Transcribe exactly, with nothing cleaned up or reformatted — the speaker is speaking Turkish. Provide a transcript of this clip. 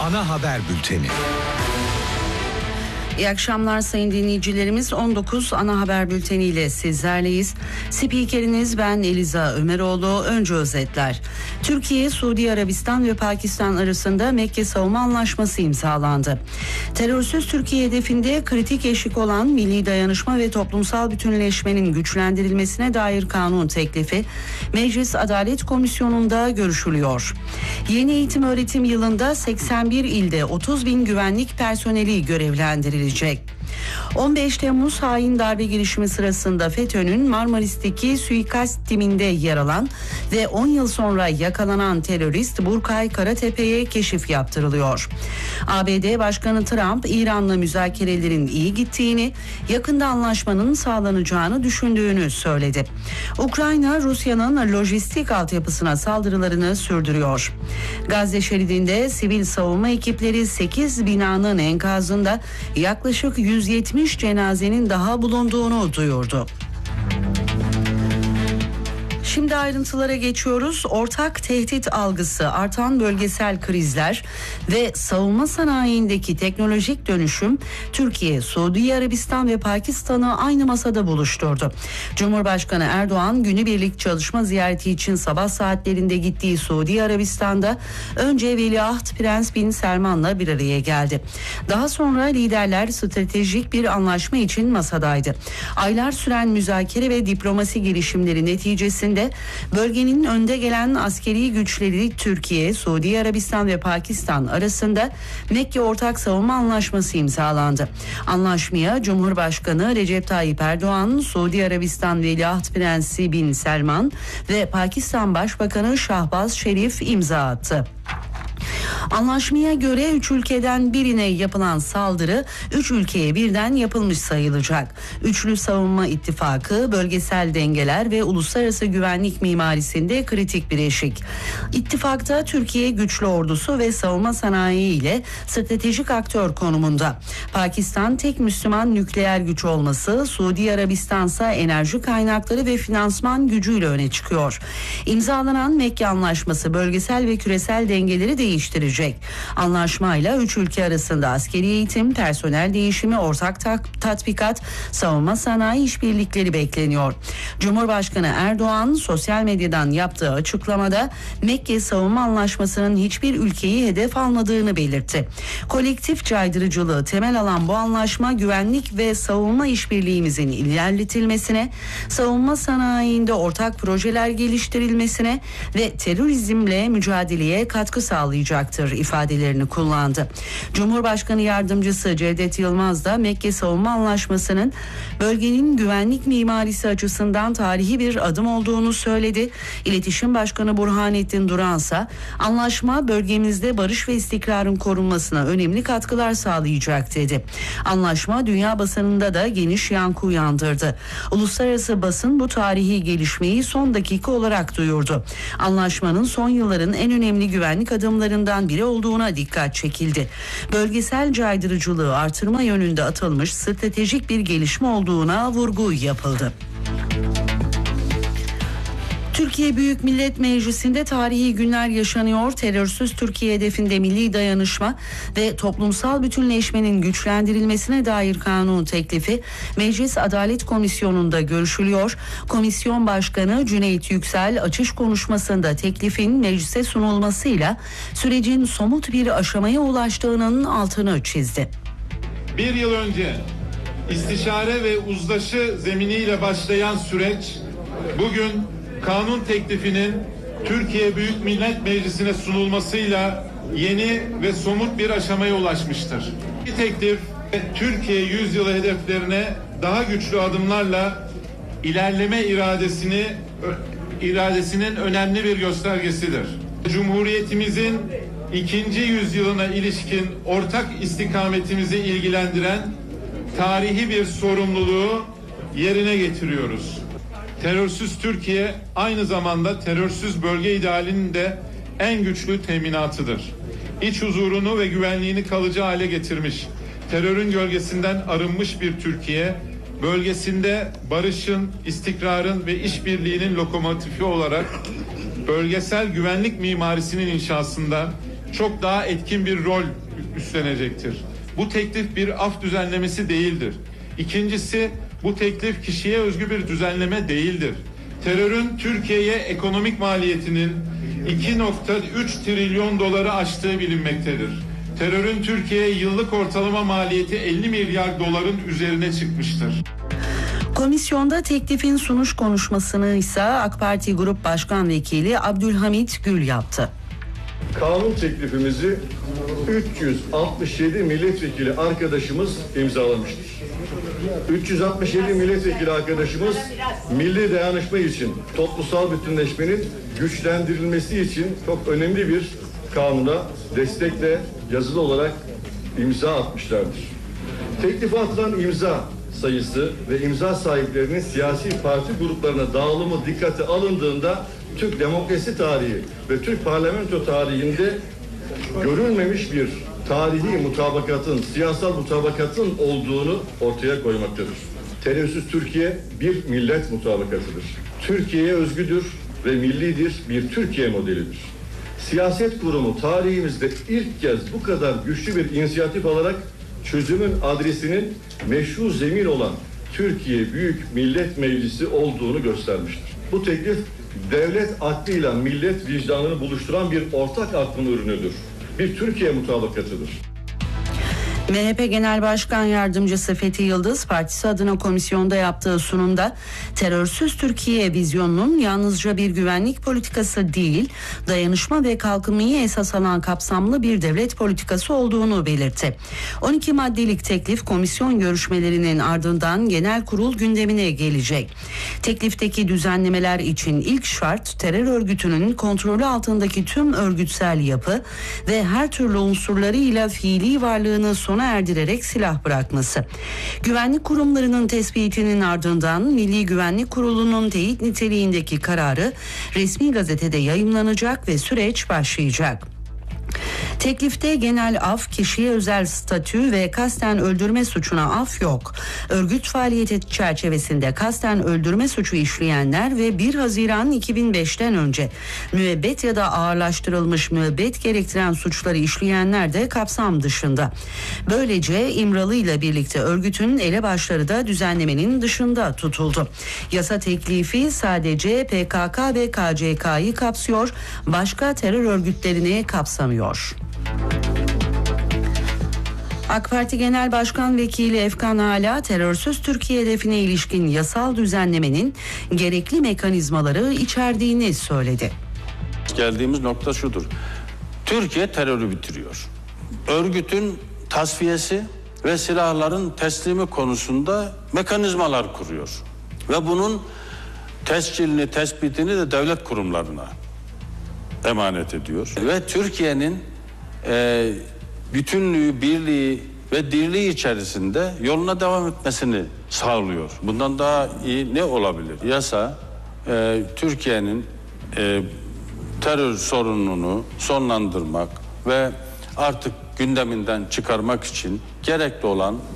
Ana haber bülteni. İyi akşamlar sayın dinleyicilerimiz. on dokuz ana haber bülteniyle sizlerleyiz. Spikeriniz ben Eliza Ömeroğlu. Önce özetler. Türkiye, Suudi Arabistan ve Pakistan arasında Mekke Savunma Anlaşması imzalandı. Terörsüz Türkiye hedefinde kritik eşik olan milli dayanışma ve toplumsal bütünleşmenin güçlendirilmesine dair kanun teklifi Meclis Adalet Komisyonu'nda görüşülüyor. Yeni eğitim öğretim yılında seksen bir ilde otuz bin güvenlik personeli görevlendirilecek. on beş Temmuz hain darbe girişimi sırasında FETÖ'nün Marmaris'teki suikast timinde yer alan ve on yıl sonra yakalanan terörist Burkay Karatepe'ye keşif yaptırılıyor. A B D Başkanı Trump, İran'la müzakerelerin iyi gittiğini, yakında anlaşmanın sağlanacağını düşündüğünü söyledi. Ukrayna, Rusya'nın lojistik altyapısına saldırılarını sürdürüyor. Gazze şeridinde sivil savunma ekipleri sekiz binanın enkazında yaklaşık yüz yetmiş cenazenin daha bulunduğunu duyurdu. Şimdi ayrıntılara geçiyoruz. Ortak tehdit algısı, artan bölgesel krizler ve savunma sanayindeki teknolojik dönüşüm Türkiye, Suudi Arabistan ve Pakistan'ı aynı masada buluşturdu. Cumhurbaşkanı Erdoğan günübirlik çalışma ziyareti için sabah saatlerinde gittiği Suudi Arabistan'da önce Veliaht Prens Bin Selman'la bir araya geldi. Daha sonra liderler stratejik bir anlaşma için masadaydı. Aylar süren müzakere ve diplomasi girişimleri neticesinde bölgenin önde gelen askeri güçleri Türkiye, Suudi Arabistan ve Pakistan arasında Mekke Ortak Savunma Anlaşması imzalandı. Anlaşmaya Cumhurbaşkanı Recep Tayyip Erdoğan, Suudi Arabistan Veliaht Prensi Bin Selman ve Pakistan Başbakanı Şahbaz Şerif imza attı. Anlaşmaya göre üç ülkeden birine yapılan saldırı üç ülkeye birden yapılmış sayılacak. Üçlü savunma ittifakı bölgesel dengeler ve uluslararası güvenlik mimarisinde kritik bir eşik. İttifakta Türkiye güçlü ordusu ve savunma sanayi ile stratejik aktör konumunda. Pakistan tek Müslüman nükleer güç olması, Suudi Arabistan ise enerji kaynakları ve finansman gücüyle öne çıkıyor. İmzalanan Mekke Anlaşması bölgesel ve küresel dengeleri değiştirecek. Anlaşmayla üç ülke arasında askeri eğitim, personel değişimi, ortak tak, tatbikat, savunma sanayi işbirlikleri bekleniyor. Cumhurbaşkanı Erdoğan sosyal medyadan yaptığı açıklamada Mekke Savunma Anlaşması'nın hiçbir ülkeyi hedef almadığını belirtti. Kolektif caydırıcılığı temel alan bu anlaşma güvenlik ve savunma işbirliğimizin ilerletilmesine, savunma sanayinde ortak projeler geliştirilmesine ve terörizmle mücadeleye katkı sağlayacaktır ifadelerini kullandı. Cumhurbaşkanı Yardımcısı Cevdet Yılmaz da Mekke Savunma Anlaşması'nın bölgenin güvenlik mimarisi açısından tarihi bir adım olduğunu söyledi. İletişim Başkanı Burhanettin Duransa, anlaşma bölgemizde barış ve istikrarın korunmasına önemli katkılar sağlayacak dedi. Anlaşma dünya basınında da geniş yankı uyandırdı. Uluslararası basın bu tarihi gelişmeyi son dakika olarak duyurdu. Anlaşmanın son yılların en önemli güvenlik adımlarından biri olduğuna dikkat çekildi. Bölgesel caydırıcılığı artırma yönünde atılmış stratejik bir gelişme olduğuna vurgu yapıldı. Türkiye Büyük Millet Meclisi'nde tarihi günler yaşanıyor. Terörsüz Türkiye hedefinde milli dayanışma ve toplumsal bütünleşmenin güçlendirilmesine dair kanun teklifi Meclis Adalet Komisyonu'nda görüşülüyor. Komisyon Başkanı Cüneyt Yüksel açış konuşmasında teklifin meclise sunulmasıyla sürecin somut bir aşamaya ulaştığının altını çizdi. Bir yıl önce istişare ve uzlaşı zeminiyle başlayan süreç bugün kanun teklifinin Türkiye Büyük Millet Meclisi'ne sunulmasıyla yeni ve somut bir aşamaya ulaşmıştır. Bu teklif Türkiye yüzyılı hedeflerine daha güçlü adımlarla ilerleme iradesini iradesinin önemli bir göstergesidir. Cumhuriyetimizin ikinci yüzyılına ilişkin ortak istikametimizi ilgilendiren tarihi bir sorumluluğu yerine getiriyoruz. Terörsüz Türkiye aynı zamanda terörsüz bölge idealinin de en güçlü teminatıdır. İç huzurunu ve güvenliğini kalıcı hale getirmiş, terörün gölgesinden arınmış bir Türkiye, bölgesinde barışın, istikrarın ve işbirliğinin lokomotifi olarak bölgesel güvenlik mimarisinin inşasında çok daha etkin bir rol üstlenecektir. Bu teklif bir af düzenlemesi değildir. İkincisi, bu teklif kişiye özgü bir düzenleme değildir. Terörün Türkiye'ye ekonomik maliyetinin iki nokta üç trilyon doları aştığı bilinmektedir. Terörün Türkiye'ye yıllık ortalama maliyeti elli milyar doların üzerine çıkmıştır. Komisyonda teklifin sunuş konuşmasını ise AK Parti Grup Başkan Vekili Abdülhamit Gül yaptı. Kanun teklifimizi üç yüz altmış yedi milletvekili arkadaşımız imzalamıştır. üç yüz altmış yedi milletvekili arkadaşımız milli dayanışma için, toplumsal bütünleşmenin güçlendirilmesi için çok önemli bir kanuna destekle yazılı olarak imza atmışlardır. Teklife atılan imza sayısı ve imza sahiplerinin siyasi parti gruplarına dağılımı dikkate alındığında Türk demokrasi tarihi ve Türk parlamento tarihinde görülmemiş bir tarihi mutabakatın, siyasal mutabakatın olduğunu ortaya koymaktadır. Terörsüz Türkiye bir millet mutabakatıdır. Türkiye'ye özgüdür ve millidir, bir Türkiye modelidir. Siyaset kurumu tarihimizde ilk kez bu kadar güçlü bir inisiyatif alarak çözümün adresinin meşru zemin olan Türkiye Büyük Millet Meclisi olduğunu göstermiştir. Bu teklif devlet aklıyla millet vicdanını buluşturan bir ortak aklın ürünüdür. Bir Türkiye mutabakatıdır. M H P Genel Başkan Yardımcısı Fethi Yıldız partisi adına komisyonda yaptığı sunumda terörsüz Türkiye vizyonunun yalnızca bir güvenlik politikası değil, dayanışma ve kalkınmayı esas alan kapsamlı bir devlet politikası olduğunu belirtti. on iki maddelik teklif komisyon görüşmelerinin ardından genel kurul gündemine gelecek. Teklifteki düzenlemeler için ilk şart terör örgütünün kontrolü altındaki tüm örgütsel yapı ve her türlü unsurlarıyla fiili varlığını sona erdirerek silah bırakması. Güvenlik kurumlarının tespitinin ardından Milli Güvenlik Kurulu'nun teyit niteliğindeki kararı resmi gazetede yayımlanacak ve süreç başlayacak. Teklifte genel af, kişiye özel statü ve kasten öldürme suçuna af yok. Örgüt faaliyeti çerçevesinde kasten öldürme suçu işleyenler ve bir Haziran iki bin beşten önce müebbet ya da ağırlaştırılmış müebbet gerektiren suçları işleyenler de kapsam dışında. Böylece İmralı ile birlikte örgütün elebaşları da düzenlemenin dışında tutuldu. Yasa teklifi sadece P K K ve K C K'yı kapsıyor, başka terör örgütlerini kapsamıyor. AK Parti Genel Başkan Vekili Efkan Ala, terörsüz Türkiye hedefine ilişkin yasal düzenlemenin gerekli mekanizmaları içerdiğini söyledi. Geldiğimiz nokta şudur. Türkiye terörü bitiriyor. Örgütün tasfiyesi ve silahların teslimi konusunda mekanizmalar kuruyor. Ve bunun tescilini, tespitini de devlet kurumlarına emanet ediyor. Ve Türkiye'nin e, bütünlüğü, birliği ve dirliği içerisinde yoluna devam etmesini sağlıyor. Bundan daha iyi ne olabilir? Yasa e, Türkiye'nin e, terör sorununu sonlandırmak ve artık gündeminden çıkarmak için gerekli olan